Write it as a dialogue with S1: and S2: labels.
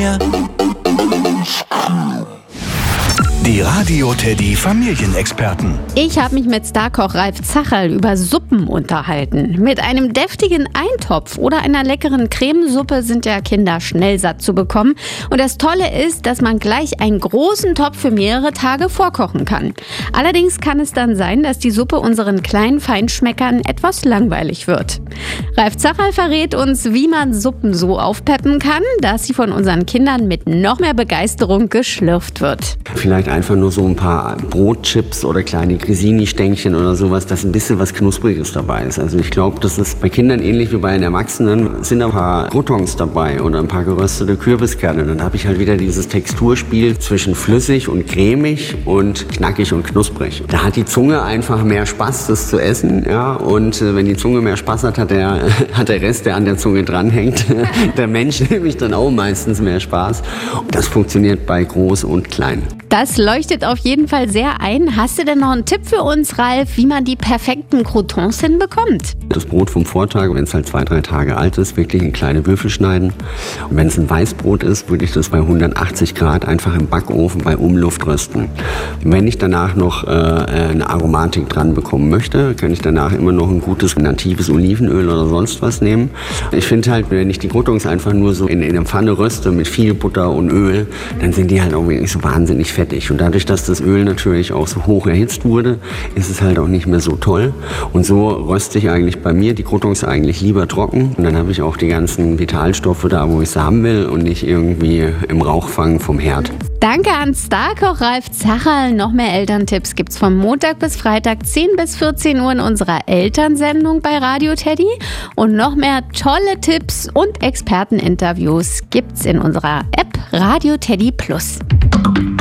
S1: mir? Die Radio Teddy Familienexperten.
S2: Ich habe mich mit Starkoch Ralf Zacherl über Suppen unterhalten. Mit einem deftigen Eintopf oder einer leckeren Cremesuppe sind ja Kinder schnell satt zu bekommen. Und das Tolle ist, dass man gleich einen großen Topf für mehrere Tage vorkochen kann. Allerdings kann es dann sein, dass die Suppe unseren kleinen Feinschmeckern etwas langweilig wird. Ralf Zacherl verrät uns, wie man Suppen so aufpeppen kann, dass sie von unseren Kindern mit noch mehr Begeisterung geschlürft wird.
S3: Vielleicht einfach nur so ein paar Brotchips oder kleine Grissini-Stängchen oder sowas, dass ein bisschen was Knuspriges dabei ist. Also ich glaube, das ist bei Kindern ähnlich wie bei den Erwachsenen, sind ein paar Croutons dabei oder ein paar geröstete Kürbiskerne. Dann habe ich halt wieder dieses Texturspiel zwischen flüssig und cremig und knackig und knusprig. Da hat die Zunge einfach mehr Spaß, das zu essen. Ja? Und wenn die Zunge mehr Spaß hat, hat der Rest, der an der Zunge dranhängt, der Mensch nämlich dann auch meistens mehr Spaß. Und das funktioniert bei groß und klein.
S2: Das leuchtet auf jeden Fall sehr ein. Hast du denn noch einen Tipp für uns, Ralf, wie man die perfekten Croutons hinbekommt?
S3: Das Brot vom Vortag, wenn es halt 2-3 Tage alt ist, wirklich in kleine Würfel schneiden. Und wenn es ein Weißbrot ist, würde ich das bei 180 Grad einfach im Backofen bei Umluft rösten. Wenn ich danach noch eine Aromatik dran bekommen möchte, kann ich danach immer noch ein gutes natives Olivenöl oder sonst was nehmen. Ich finde halt, wenn ich die Croutons einfach nur so in der Pfanne röste mit viel Butter und Öl, dann sind die halt auch wirklich so wahnsinnig fettig. Und dadurch, dass das Öl natürlich auch so hoch erhitzt wurde, ist es halt auch nicht mehr so toll. Und so röste ich eigentlich bei mir die Croutons eigentlich lieber trocken. Und dann habe ich auch die ganzen Vitalstoffe da, wo ich es haben will und nicht irgendwie im Rauchfang vom Herd.
S2: Danke an Starkoch Ralf Zacherl. Noch mehr Elterntipps gibt's von Montag bis Freitag 10 bis 14 Uhr in unserer Elternsendung bei Radio Teddy. Und noch mehr tolle Tipps und Experteninterviews gibt's in unserer App Radio Teddy Plus.